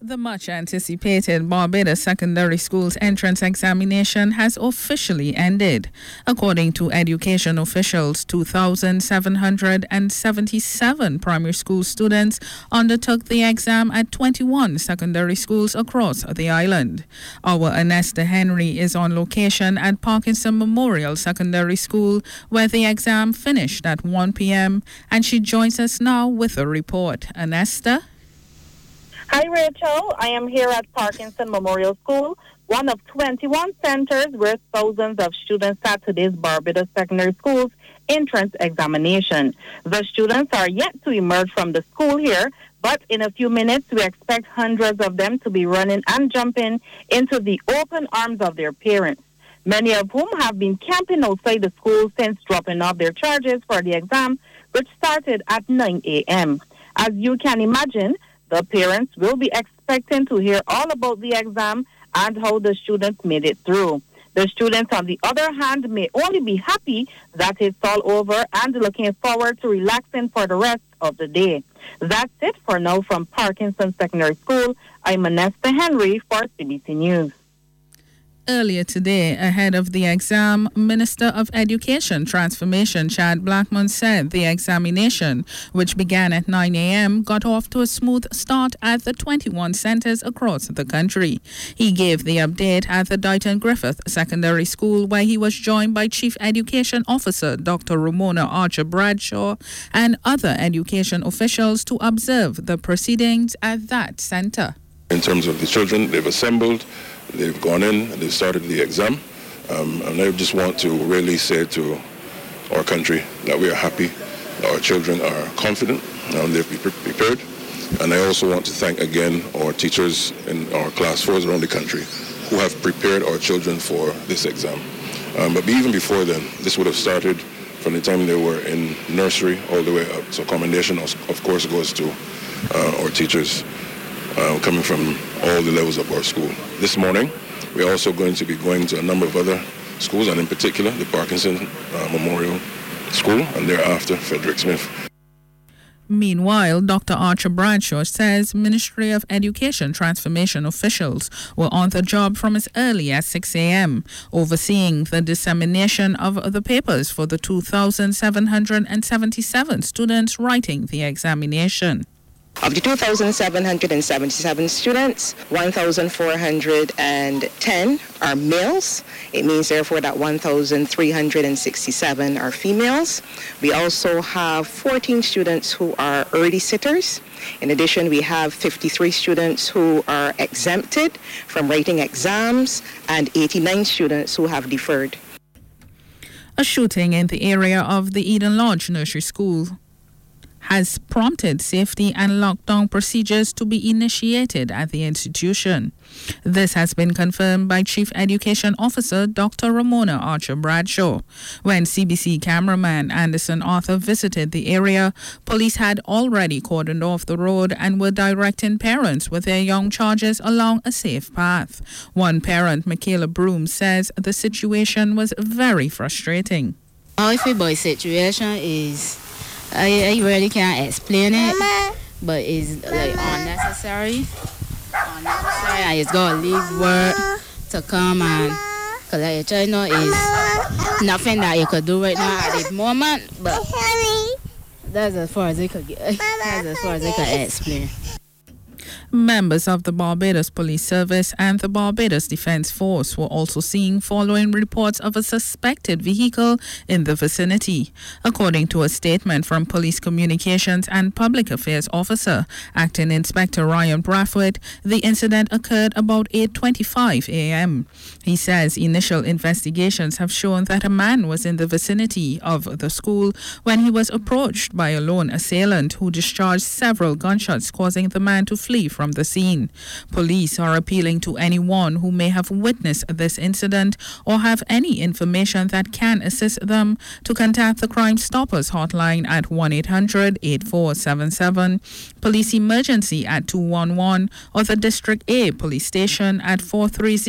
The much-anticipated Barbados Secondary School's entrance examination has officially ended. According to education officials, 2,777 primary school students undertook the exam at 21 secondary schools across the island. Our Anesta Henry is on location at Parkinson Memorial Secondary School, where the exam finished at 1 p.m., and she joins us now with a report. Anesta? Hi, Rachel. I am here at Parkinson Memorial School, one of 21 centers where thousands of students sat today's Barbados Secondary School's entrance examination. The students are yet to emerge from the school here, but in a few minutes we expect hundreds of them to be running and jumping into the open arms of their parents, many of whom have been camping outside the school since dropping off their charges for the exam, which started at 9 a.m. As you can imagine, the parents will be expecting to hear all about the exam and how the students made it through. The students, on the other hand, may only be happy that it's all over and looking forward to relaxing for the rest of the day. That's it for now from Parkinson Secondary School. I'm Anesta Henry for CBC News. Earlier today, ahead of the exam, Minister of Education Transformation Chad Blackman said the examination, which began at 9 a.m., got off to a smooth start at the 21 centres across the country. He gave the update at the Dighton Griffith Secondary School, where he was joined by Chief Education Officer Dr. Ramona Archer Bradshaw and other education officials to observe the proceedings at that centre. In terms of the children, they've assembled. They've gone in, they've started the exam, and I just want to really say to our country that we are happy, our children are confident, and they've been prepared. And I also want to thank again our teachers in our class 4s around the country who have prepared our children for this exam. But even before then, this would have started from the time they were in nursery all the way up. So commendation, of course, goes to our teachers coming from all the levels of our school. This morning, we're also going to be going to a number of other schools, and in particular, the Parkinson Memorial School, and thereafter, Frederick Smith. Meanwhile, Dr. Archer Bradshaw says Ministry of Education transformation officials were on the job from as early as 6 a.m., overseeing the dissemination of the papers for the 2,777 students writing the examination. Of the 2,777 students, 1,410 are males. It means, therefore, that 1,367 are females. We also have 14 students who are early sitters. In addition, we have 53 students who are exempted from writing exams and 89 students who have deferred. A shooting in the area of the Eden Lodge Nursery School has prompted safety and lockdown procedures to be initiated at the institution. This has been confirmed by Chief Education Officer Dr. Ramona Archer Bradshaw. When CBC cameraman Anderson Arthur visited the area, police had already cordoned off the road and were directing parents with their young charges along a safe path. One parent, Michaela Broom, says the situation was very frustrating. How the boy situation is, I really can't explain it, but it's like unnecessary. I just gotta leave work to come and, cause like you know, is nothing that you could do right now at this moment, but that's as far as I could get. That's as far as I could explain. Members of the Barbados Police Service and the Barbados Defence Force were also seen following reports of a suspected vehicle in the vicinity. According to a statement from Police Communications and Public Affairs Officer, Acting Inspector Ryan Brathwaite, the incident occurred about 8:25 a.m. He says initial investigations have shown that a man was in the vicinity of the school when he was approached by a lone assailant who discharged several gunshots, causing the man to flee from the scene. Police are appealing to anyone who may have witnessed this incident or have any information that can assist them to contact the Crime Stoppers hotline at 1-800-8477, Police Emergency at 211, or the District A Police Station at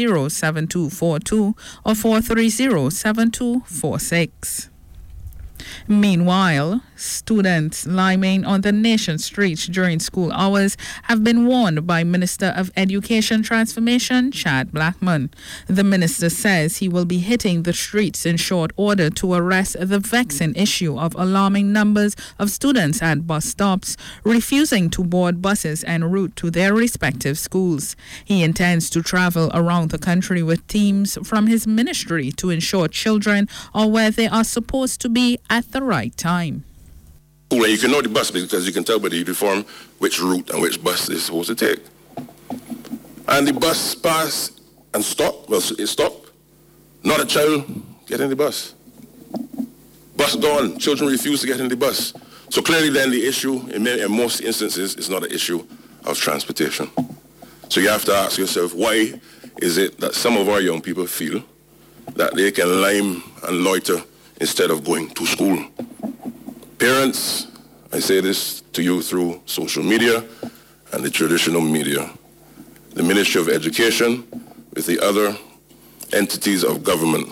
430-7242 or 430-7246. Meanwhile, students lying on the nation's streets during school hours have been warned by Minister of Education Transformation, Chad Blackman. The minister says he will be hitting the streets in short order to arrest the vexing issue of alarming numbers of students at bus stops refusing to board buses en route to their respective schools. He intends to travel around the country with teams from his ministry to ensure children are where they are supposed to be at the right time. Well, you can know the bus because you can tell by the uniform which route and which bus is supposed to take. And the bus pass and stop. Well, it stopped. Not a child get in the bus. Bus gone. Children refuse to get in the bus. So clearly then the issue, in most instances, is not an issue of transportation. So you have to ask yourself, why is it that some of our young people feel that they can lime and loiter instead of going to school? Parents, I say this to you through social media and the traditional media. The Ministry of Education, with the other entities of government,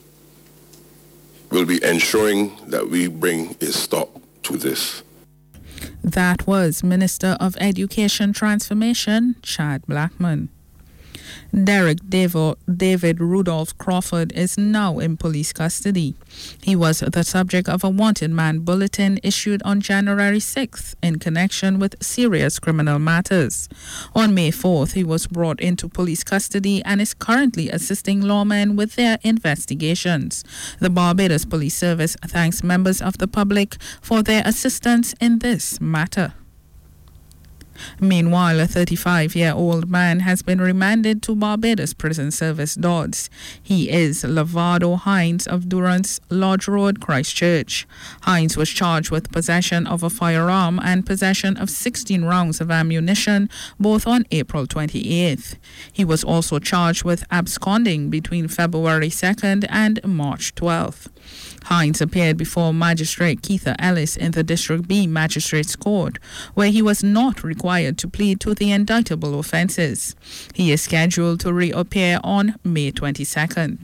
will be ensuring that we bring a stop to this. That was Minister of Education Transformation, Chad Blackman. Derek David Rudolph Crawford is now in police custody. He was the subject of a wanted man bulletin issued on January 6th in connection with serious criminal matters. On May 4th, he was brought into police custody and is currently assisting lawmen with their investigations. The Barbados Police Service thanks members of the public for their assistance in this matter. Meanwhile, a 35-year-old man has been remanded to Barbados Prison Service Dodds. He is Lavado Hines of Durrance Lodge Road, Christchurch. Hines was charged with possession of a firearm and possession of 16 rounds of ammunition, both on April 28th. He was also charged with absconding between February 2nd and March 12th. Hines appeared before Magistrate Keitha Ellis in the District B Magistrates Court, where he was not required to plead to the indictable offences. He is scheduled to reappear on May 22nd.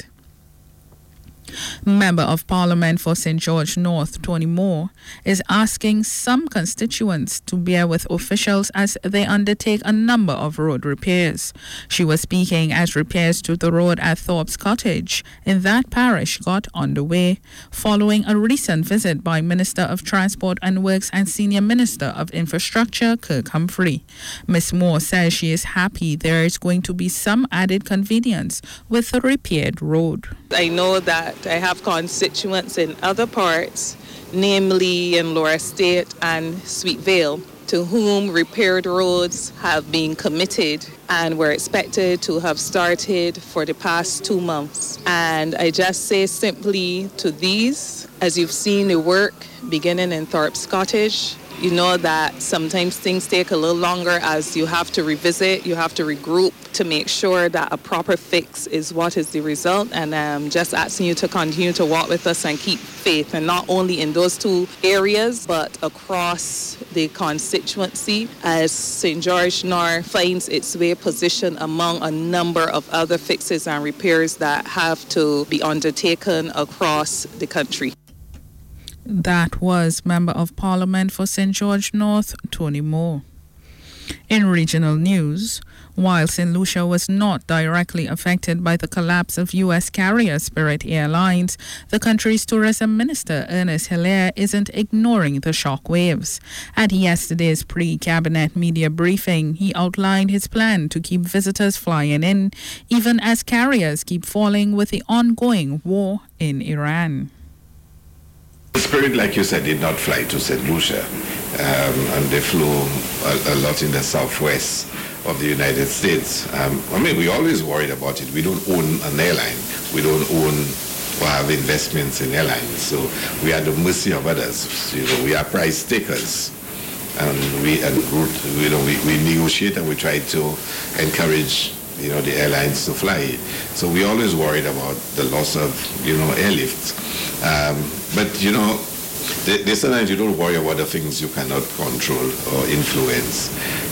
Member of Parliament for St. George North, Tony Moore, is asking some constituents to bear with officials as they undertake a number of road repairs. She was speaking as repairs to the road at Thorpe's Cottage in that parish got underway following a recent visit by Minister of Transport and Works and Senior Minister of Infrastructure, Kirk Humphrey. Ms. Moore says she is happy there is going to be some added convenience with the repaired road. I know that I have constituents in other parts, namely in Laura State and Sweet Vale, to whom repaired roads have been committed and were expected to have started for the past 2 months. And I just say simply to these, as you've seen the work beginning in Thorpe's Cottage, you know that sometimes things take a little longer as you have to revisit, you have to regroup to make sure that a proper fix is what is the result. And I'm just asking you to continue to walk with us and keep faith, and not only in those two areas, but across the constituency as St. George North finds its way positioned among a number of other fixes and repairs that have to be undertaken across the country. That was Member of Parliament for St. George North, Tony Moore. In regional news, while St. Lucia was not directly affected by the collapse of U.S. carrier Spirit Airlines, the country's tourism minister, Ernest Hilaire, isn't ignoring the shock waves. At yesterday's pre-cabinet media briefing, he outlined his plan to keep visitors flying in, even as carriers keep falling with the ongoing war in Iran. Spirit, like you said, did not fly to St. Lucia, and they flew a lot in the southwest of the United States. We always worried about it. We don't own an airline. We don't own or have investments in airlines. So we are at the mercy of others. We are price takers. And we negotiate and we try to encourage the airlines to fly. So we always worried about the loss of airlift. But they sometimes you don't worry about the things you cannot control or influence.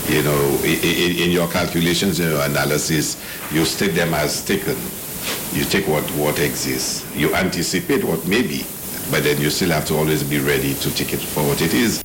In your calculations, in your analysis, you state them as taken. You take what exists. You anticipate what may be, but then you still have to always be ready to take it for what it is.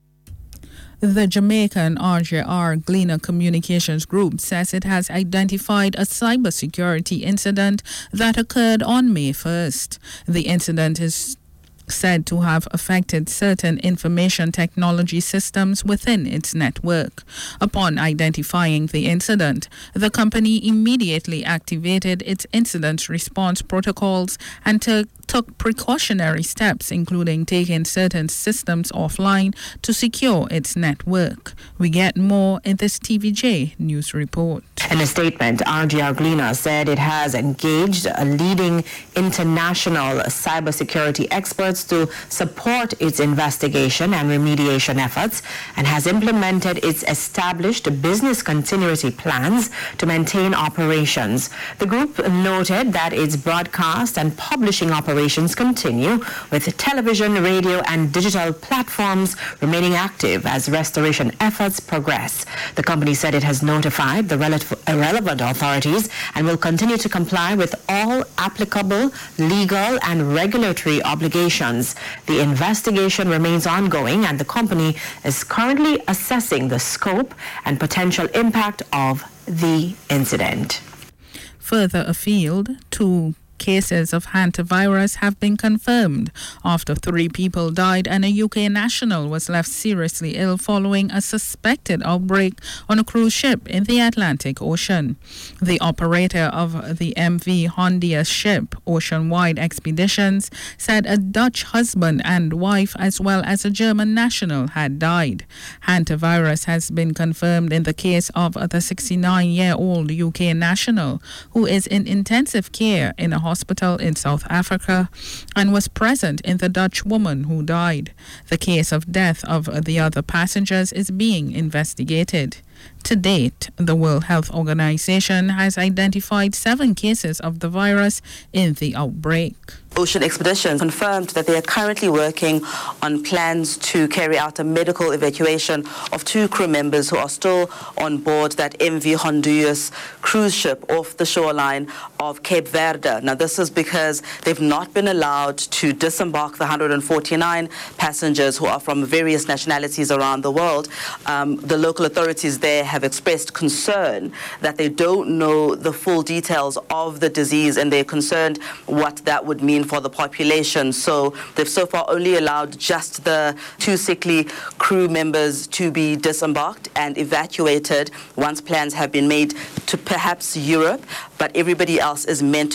The Jamaican RJR Gleaner Communications Group says it has identified a cybersecurity incident that occurred on May 1st. The incident is said to have affected certain information technology systems within its network. Upon identifying the incident, the company immediately activated its incident response protocols and took precautionary steps, including taking certain systems offline to secure its network. We get more in this TVJ news report. In a statement, RJR Gleaner said it has engaged a leading international cybersecurity experts to support its investigation and remediation efforts and has implemented its established business continuity plans to maintain operations. The group noted that its broadcast and publishing operations continue, with television, radio, and digital platforms remaining active as restoration efforts progress. The company said it has notified the relevant authorities and will continue to comply with all applicable legal and regulatory obligations. The investigation remains ongoing, and the company is currently assessing the scope and potential impact of the incident. Further afield, 2 cases of hantavirus have been confirmed after 3 people died and a UK national was left seriously ill following a suspected outbreak on a cruise ship in the Atlantic Ocean. The operator of the MV Hondias ship, Oceanwide Expeditions, said a Dutch husband and wife as well as a German national had died. Hantavirus has been confirmed in the case of the 69-year-old UK national who is in intensive care in a hospital in South Africa and was present in the Dutch woman who died. The case of death of the other passengers is being investigated. To date, the World Health Organization has identified 7 cases of the virus in the outbreak. Ocean Expeditions confirmed that they are currently working on plans to carry out a medical evacuation of 2 crew members who are still on board that MV Hondias cruise ship off the shoreline of Cape Verde. Now, this is because they've not been allowed to disembark the 149 passengers who are from various nationalities around the world. The local authorities there have expressed concern that they don't know the full details of the disease, and they're concerned what that would mean for the population. So they've so far only allowed just the 2 sickly crew members to be disembarked and evacuated once plans have been made to perhaps Europe, but everybody else is meant